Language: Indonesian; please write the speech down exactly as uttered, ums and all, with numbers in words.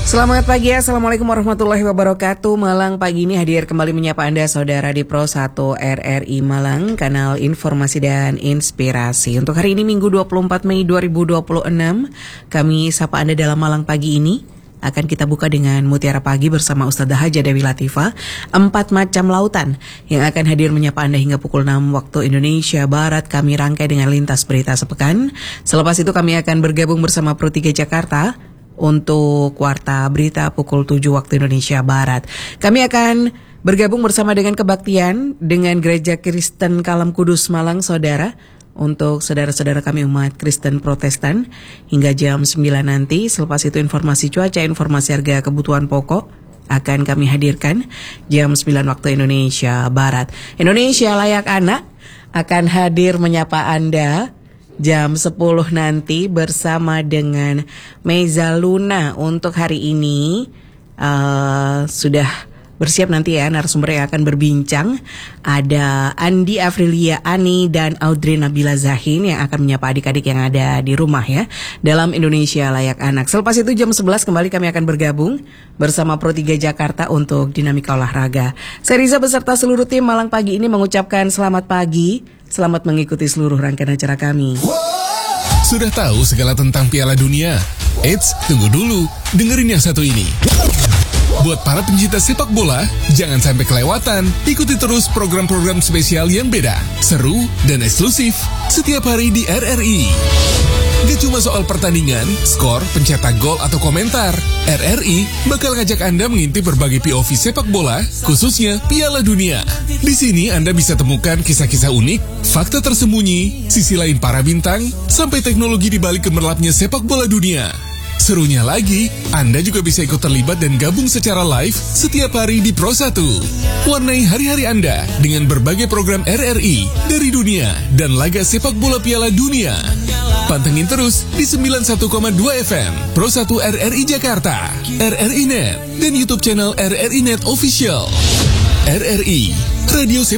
Selamat pagi, Assalamualaikum warahmatullahi wabarakatuh. Malang pagi ini hadir kembali menyapa Anda saudara di Pro satu R R I Malang, kanal informasi dan inspirasi. Untuk hari ini Minggu dua puluh empat Mei dua ribu dua puluh enam, kami sapa Anda dalam Malang pagi ini. Akan kita buka dengan Mutiara Pagi bersama Ustadzah Haja Dewi Latifah, empat macam lautan yang akan hadir menyapa Anda hingga pukul enam waktu Indonesia Barat. Kami rangkai dengan lintas berita sepekan. Selepas itu kami akan bergabung bersama Pro tiga Jakarta untuk Warta Berita pukul tujuh waktu Indonesia Barat. Kami akan bergabung bersama dengan kebaktian dengan Gereja Kristen Kalam Kudus Malang, saudara, untuk saudara-saudara kami umat Kristen Protestan hingga jam sembilan nanti. Selepas itu informasi cuaca, informasi harga kebutuhan pokok akan kami hadirkan jam sembilan waktu Indonesia Barat. Indonesia Layak Anak akan hadir menyapa Anda jam sepuluh nanti bersama dengan Meza Luna. Untuk hari ini uh, sudah bersiap nanti ya narasumber yang akan berbincang. Ada Andi Afrilia Ani dan Audrey Nabila Zahin yang akan menyapa adik-adik yang ada di rumah ya dalam Indonesia Layak Anak. Selepas itu jam sebelas kembali kami akan bergabung bersama Pro tiga Jakarta untuk dinamika olahraga. Saya Riza beserta seluruh tim Malang pagi ini mengucapkan selamat pagi. Selamat mengikuti seluruh rangkaian acara kami. Sudah tahu segala tentang Piala Dunia? Eits, tunggu dulu, dengerin yang satu ini. Buat para pencinta sepak bola, jangan sampai kelewatan. Ikuti terus program-program spesial yang beda, seru, dan eksklusif setiap hari di R R I. Gak cuma soal pertandingan, skor, pencetak gol, atau komentar. R R I bakal ngajak Anda mengintip berbagai P O V sepak bola, khususnya Piala Dunia. Di sini Anda bisa temukan kisah-kisah unik, fakta tersembunyi, sisi lain para bintang, sampai teknologi di balik gemerlapnya sepak bola dunia. Serunya lagi, Anda juga bisa ikut terlibat dan gabung secara live setiap hari di Pro satu. Warnai hari-hari Anda dengan berbagai program R R I dari dunia dan laga sepak bola Piala Dunia. Pantengin terus di sembilan puluh satu koma dua F M Pro satu R R I Jakarta, R R I Net, dan YouTube channel R R I Net Official. R R I, Radio Sepak